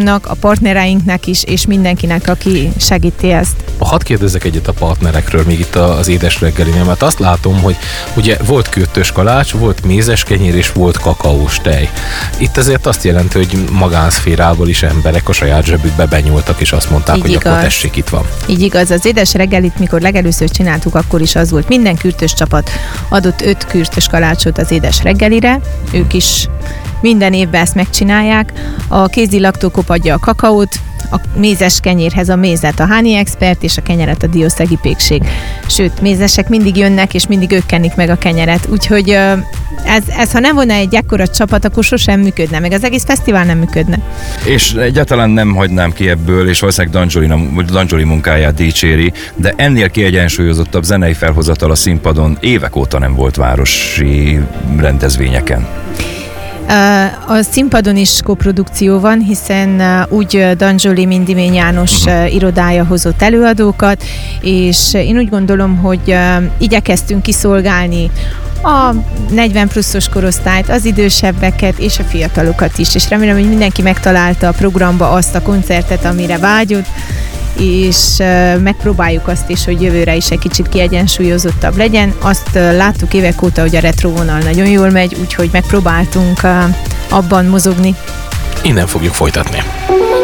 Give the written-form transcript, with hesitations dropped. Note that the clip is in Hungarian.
programnak, a partnereinknek is, és mindenkinek, aki segíti ezt. Hadd kérdezzek egyet a partnerekről, még itt az édes reggelinél, mert azt látom, hogy ugye volt kürtös kalács, volt mézes kenyér és volt kakaós tej. Itt azért azt jelenti, hogy magánszférából is emberek a saját zsebükbe benyúltak, és azt mondták, hogy akkor tessék, itt van. Így igaz, az édes reggelit, mikor legelőször csináltuk, akkor is az volt. Minden kürtös csapat adott 5 kürtös kalácsot az édes reggelire, ők is minden évben ezt megcsinálják. A kézilaktókop adja a kakaót, a mézes kenyérhez a mézet a Háni Expert, és a kenyeret a Diószegi Pékség. Sőt, mézesek mindig jönnek, és mindig ők kennik meg a kenyeret. Úgyhogy ez ha nem volna egy ekkora csapat, akkor sosem működne, meg az egész fesztivál nem működne. És egyáltalán nem hagynám ki ebből, és valószínűleg Danzsoli munkáját dicséri, de ennél kiegyensúlyozottabb zenei felhozatal a színpadon évek óta nem volt városi rendezvényeken. A színpadon is koprodukció van, hiszen úgy Danzsoli, mind Dimény János irodája hozott előadókat, és én úgy gondolom, hogy igyekeztünk kiszolgálni a 40 pluszos korosztályt, az idősebbeket és a fiatalokat is, és remélem, hogy mindenki megtalálta a programba azt a koncertet, amire vágyott, és megpróbáljuk azt is, hogy jövőre is egy kicsit kiegyensúlyozottabb legyen. Azt láttuk évek óta, hogy a retro vonal nagyon jól megy, úgyhogy megpróbáltunk abban mozogni. Innen fogjuk folytatni.